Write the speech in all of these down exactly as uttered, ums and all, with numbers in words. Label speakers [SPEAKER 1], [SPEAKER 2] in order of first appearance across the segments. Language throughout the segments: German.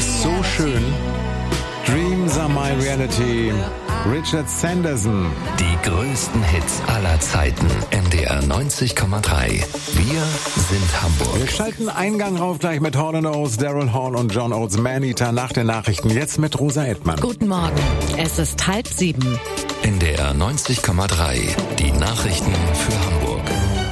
[SPEAKER 1] ist so schön. Dreams are my reality. Richard Sanderson.
[SPEAKER 2] Die größten Hits aller Zeiten. N D R neunzig Komma drei. Wir sind Hamburg.
[SPEAKER 1] Wir schalten Eingang rauf gleich mit Hall and Oates, Daryl Hall und John Oates, Maneater nach den Nachrichten. Jetzt mit Rosa Edtmann.
[SPEAKER 3] Guten Morgen. Es ist halb sieben.
[SPEAKER 2] N D R neunzig Komma drei. Die Nachrichten für Hamburg.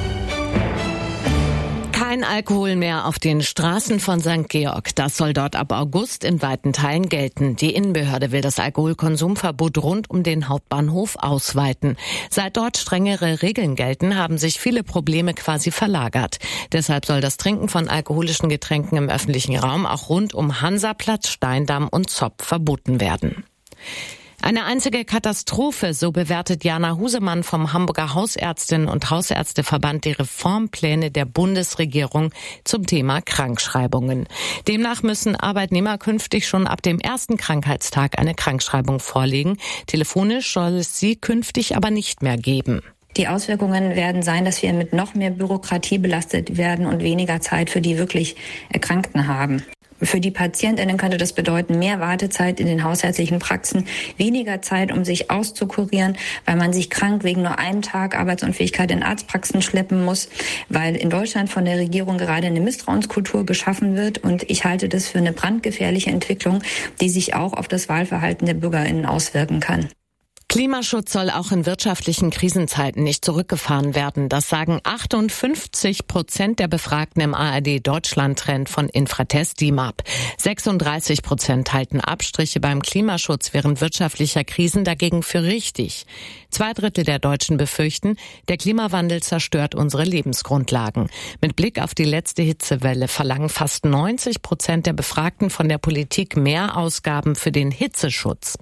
[SPEAKER 3] Kein Alkohol mehr auf den Straßen von Sankt Georg. Das soll dort ab August in weiten Teilen gelten. Die Innenbehörde will das Alkoholkonsumverbot rund um den Hauptbahnhof ausweiten. Seit dort strengere Regeln gelten, haben sich viele Probleme quasi verlagert. Deshalb soll das Trinken von alkoholischen Getränken im öffentlichen Raum auch rund um Hansaplatz, Steindamm und Zopp verboten werden. Eine einzige Katastrophe, so bewertet Jana Husemann vom Hamburger Hausärztinnen- und Hausärzteverband die Reformpläne der Bundesregierung zum Thema Krankschreibungen. Demnach müssen Arbeitnehmer künftig schon ab dem ersten Krankheitstag eine Krankschreibung vorlegen. Telefonisch soll es sie künftig aber nicht mehr geben.
[SPEAKER 4] Die Auswirkungen werden sein, dass wir mit noch mehr Bürokratie belastet werden und weniger Zeit für die wirklich Erkrankten haben. Für die Patientinnen könnte das bedeuten, mehr Wartezeit in den hausärztlichen Praxen, weniger Zeit, um sich auszukurieren, weil man sich krank wegen nur einem Tag Arbeitsunfähigkeit in Arztpraxen schleppen muss, weil in Deutschland von der Regierung gerade eine Misstrauenskultur geschaffen wird. Und ich halte das für eine brandgefährliche Entwicklung, die sich auch auf das Wahlverhalten der BürgerInnen auswirken kann.
[SPEAKER 3] Klimaschutz soll auch in wirtschaftlichen Krisenzeiten nicht zurückgefahren werden. Das sagen achtundfünfzig Prozent der Befragten im A R D-Deutschland-Trend von Infratest D I M A P. sechsunddreißig Prozent halten Abstriche beim Klimaschutz während wirtschaftlicher Krisen dagegen für richtig. Zwei Drittel der Deutschen befürchten, der Klimawandel zerstört unsere Lebensgrundlagen. Mit Blick auf die letzte Hitzewelle verlangen fast neunzig Prozent der Befragten von der Politik mehr Ausgaben für den Hitzeschutz.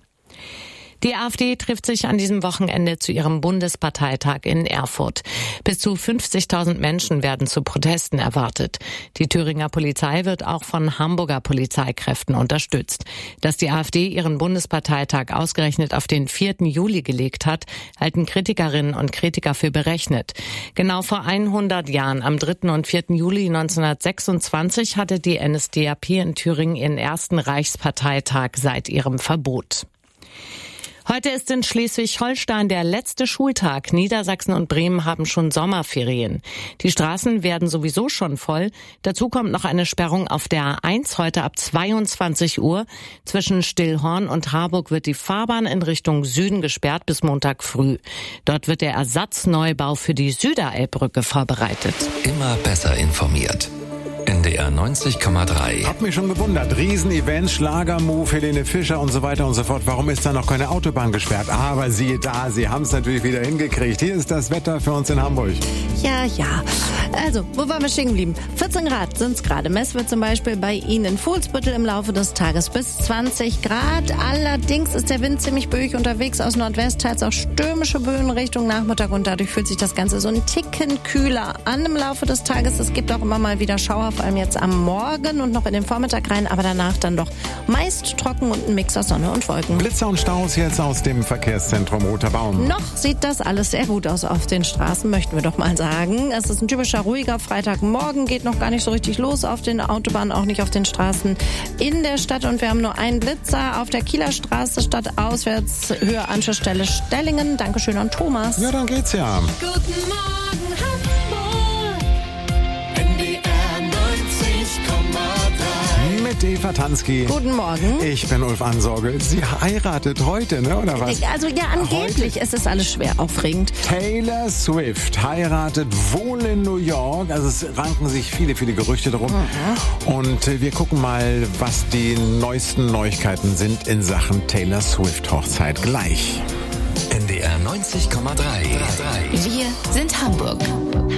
[SPEAKER 3] Die AfD trifft sich an diesem Wochenende zu ihrem Bundesparteitag in Erfurt. Bis zu fünfzigtausend Menschen werden zu Protesten erwartet. Die Thüringer Polizei wird auch von Hamburger Polizeikräften unterstützt. Dass die AfD ihren Bundesparteitag ausgerechnet auf den vierten Juli gelegt hat, halten Kritikerinnen und Kritiker für berechnet. Genau vor hundert Jahren, am dritten und vierten Juli neunzehnhundertsechsundzwanzig, hatte die N S D A P in Thüringen ihren ersten Reichsparteitag seit ihrem Verbot. Heute ist in Schleswig-Holstein der letzte Schultag. Niedersachsen und Bremen haben schon Sommerferien. Die Straßen werden sowieso schon voll. Dazu kommt noch eine Sperrung auf der A eins heute ab zweiundzwanzig Uhr. Zwischen Stillhorn und Harburg wird die Fahrbahn in Richtung Süden gesperrt bis Montag früh. Dort wird der Ersatzneubau für die Süderelbbrücke vorbereitet.
[SPEAKER 2] Immer besser informiert. N D R neunzig Komma drei.
[SPEAKER 1] Hab mich schon gewundert. Riesen-Events, Schlagermove, Helene Fischer und so weiter und so fort. Warum ist da noch keine Autobahn gesperrt? Aber siehe da, sie haben es natürlich wieder hingekriegt. Hier ist das Wetter für uns in Hamburg.
[SPEAKER 5] Ja, ja. Also, wo waren wir stehen geblieben? vierzehn Grad sind es gerade. Messen wir zum Beispiel bei Ihnen in Fuhlsbüttel im Laufe des Tages bis zwanzig Grad. Allerdings ist der Wind ziemlich böig unterwegs aus Nordwest, teils auch stürmische Böen Richtung Nachmittag und dadurch fühlt sich das Ganze so einen Ticken kühler an im Laufe des Tages. Es gibt auch immer mal wieder Schauer, vor allem jetzt am Morgen und noch in den Vormittag rein, aber danach dann doch meist trocken und ein Mix aus Sonne und Wolken.
[SPEAKER 1] Blitzer und Staus jetzt aus dem Verkehrszentrum Roter Baum.
[SPEAKER 5] Noch sieht das alles sehr gut aus auf den Straßen, möchten wir doch mal sagen. Es ist ein typischer ruhiger Freitagmorgen, geht noch gar nicht so richtig los auf den Autobahnen, auch nicht auf den Straßen in der Stadt und wir haben nur einen Blitzer auf der Kieler Straße, stadtauswärts, Höhe Anschlussstelle Stellingen. Dankeschön an Thomas.
[SPEAKER 1] Ja, dann geht's ja.
[SPEAKER 5] Guten Morgen, Hamburg.
[SPEAKER 1] Mit Eva Tansky.
[SPEAKER 5] Guten Morgen.
[SPEAKER 1] Ich bin Ulf Ansorge. Sie heiratet heute, ne, oder was?
[SPEAKER 5] Also ja, angeblich
[SPEAKER 1] heute?
[SPEAKER 5] Es ist alles schwer aufregend.
[SPEAKER 1] Taylor Swift heiratet wohl in New York. Also es ranken sich viele, viele Gerüchte darum. Mhm. Und äh, wir gucken mal, was die neuesten Neuigkeiten sind in Sachen Taylor Swift Hochzeit gleich.
[SPEAKER 2] N D R neunzig Komma drei.
[SPEAKER 6] Wir sind Hamburg.